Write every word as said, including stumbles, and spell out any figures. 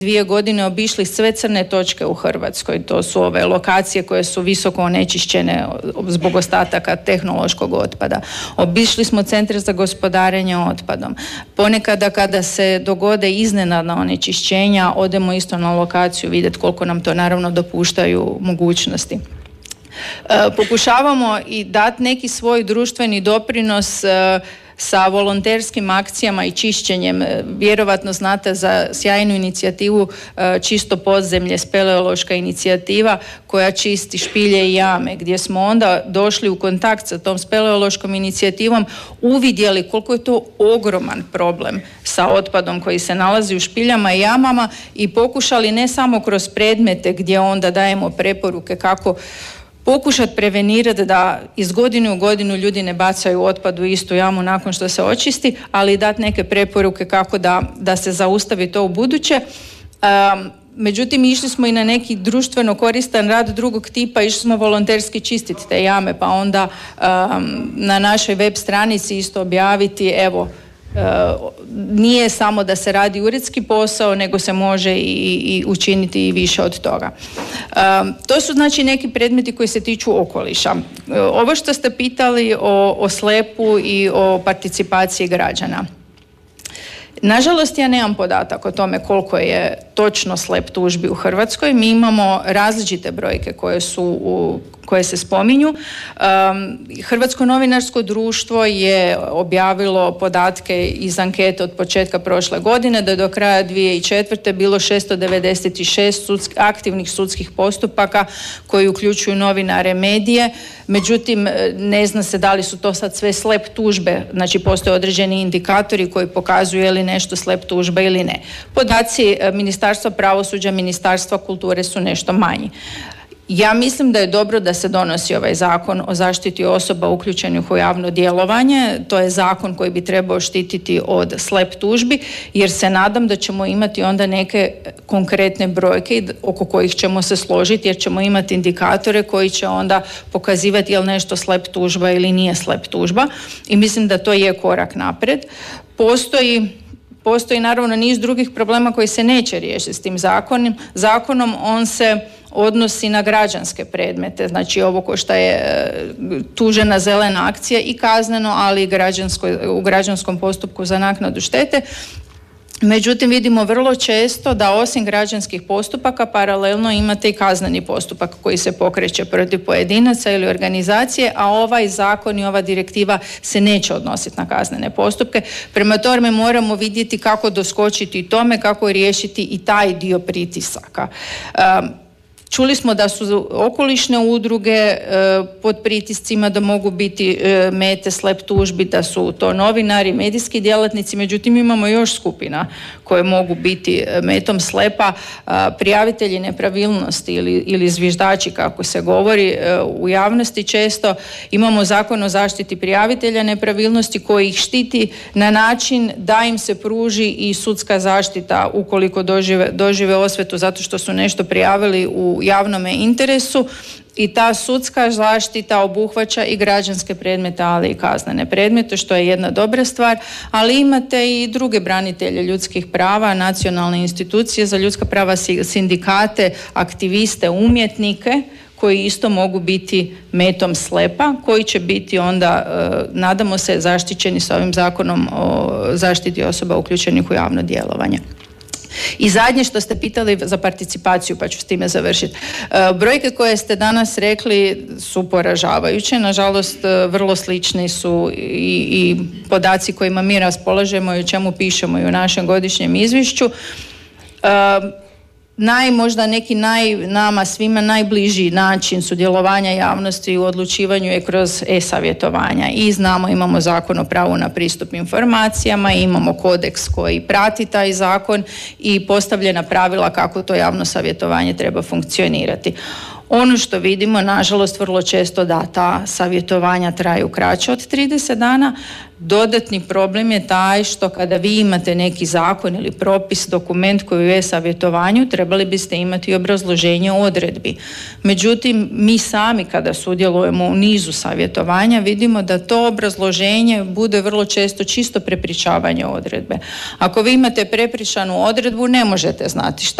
dvije godine obišli sve crne točke u Hrvatskoj. To su ove lokacije koje su visoko onečišćene zbog ostataka tehnološkog otpada. Obišli smo centre za gospodarenje otpadom. Ponekada kada se dogode iznenadna onečišćenja, odemo isto na lokaciju vidjeti koliko nam to naravno dopuštaju mogućnosti. E, pokušavamo i dati neki svoj društveni doprinos e, sa volonterskim akcijama i čišćenjem. Vjerovatno znate za sjajnu inicijativu Čisto podzemlje, speleološka inicijativa koja čisti špilje i jame, gdje smo onda došli u kontakt sa tom speleološkom inicijativom, uvidjeli koliko je to ogroman problem sa otpadom koji se nalazi u špiljama i jamama i pokušali ne samo kroz predmete gdje onda dajemo preporuke kako pokušati prevenirati da iz godine u godinu ljudi ne bacaju otpad u istu jamu nakon što se očisti, ali dati neke preporuke kako da, da se zaustavi to u buduće. Um, međutim, išli smo i na neki društveno koristan rad drugog tipa, išli smo volonterski čistiti te jame, pa onda um, na našoj web stranici isto objaviti, evo, Uh, nije samo da se radi uredski posao, nego se može i, i učiniti i više od toga. Uh, to su znači neki predmeti koji se tiču okoliša. Uh, ovo što ste pitali o, o slepu i o participaciji građana. Nažalost, ja nemam podatak o tome koliko je točno slep tužbi u Hrvatskoj. Mi imamo različite brojke koje su u, koje se spominju. Um, Hrvatsko novinarsko društvo je objavilo podatke iz ankete od početka prošle godine da je do kraja dvije tisuće četvrte bilo šesto devedeset šest sudsk, aktivnih sudskih postupaka koji uključuju novinare, medije. Međutim, ne zna se da li su to sad sve slep tužbe, znači postoje određeni indikatori koji pokazuju je li nešto slep tužba ili ne. Podaci Ministarstva pravosuđa, Ministarstva kulture su nešto manji. Ja mislim da je dobro da se donosi ovaj zakon o zaštiti osoba uključenih u javno djelovanje. To je zakon koji bi trebao štititi od slep tužbi, jer se nadam da ćemo imati onda neke konkretne brojke oko kojih ćemo se složiti, jer ćemo imati indikatore koji će onda pokazivati je li nešto slep tužba ili nije slep tužba. I mislim da to je korak naprijed. Postoji Postoji naravno niz drugih problema koji se neće riješiti s tim zakonom. Zakonom on se odnosi na građanske predmete, znači ovo ko što je tužena zelena akcija i kazneno, ali i građansko, u građanskom postupku za naknadu štete. Međutim, vidimo vrlo često da osim građanskih postupaka paralelno imate i kazneni postupak koji se pokreće protiv pojedinaca ili organizacije, a ovaj zakon i ova direktiva se neće odnositi na kaznene postupke. Prema tome moramo vidjeti kako doskočiti tome, kako riješiti i taj dio pritisaka. Um, Čuli smo da su okolišne udruge e, pod pritiscima, da mogu biti e, mete slep tužbi, da su to novinari, medijski djelatnici, međutim imamo još skupina koje mogu biti metom slepa, a, prijavitelji nepravilnosti ili, ili zviždači, kako se govori e, u javnosti često. Imamo zakon o zaštiti prijavitelja nepravilnosti koji ih štiti na način da im se pruži i sudska zaštita ukoliko dožive, dožive osvetu zato što su nešto prijavili u javnome interesu, i ta sudska zaštita obuhvaća i građanske predmete, ali i kaznene predmete, što je jedna dobra stvar, ali imate i druge branitelje ljudskih prava, nacionalne institucije za ljudska prava, sindikate, aktiviste, umjetnike, koji isto mogu biti metom slepa, koji će biti onda, nadamo se, zaštićeni sa ovim zakonom o zaštiti osoba uključenih u javno djelovanje. I zadnje što ste pitali za participaciju, pa ću s time završiti. Brojke koje ste danas rekli su poražavajuće, nažalost vrlo slični su i, i podaci kojima mi raspolažemo i o čemu pišemo i u našem godišnjem izvješću. Naj, možda neki naj, nama svima najbliži način sudjelovanja javnosti u odlučivanju je kroz e-savjetovanja. I znamo, imamo zakon o pravu na pristup informacijama, imamo kodeks koji prati taj zakon i postavljena pravila kako to javno savjetovanje treba funkcionirati. Ono što vidimo, nažalost, vrlo često da ta savjetovanja traju kraće od trideset dana. Dodatni problem je taj što kada vi imate neki zakon ili propis, dokument koji je u e-savjetovanju, trebali biste imati obrazloženje odredbi. Međutim, mi sami kada sudjelujemo u nizu savjetovanja vidimo da to obrazloženje bude vrlo često čisto prepričavanje odredbe. Ako vi imate prepričanu odredbu, ne možete znati šta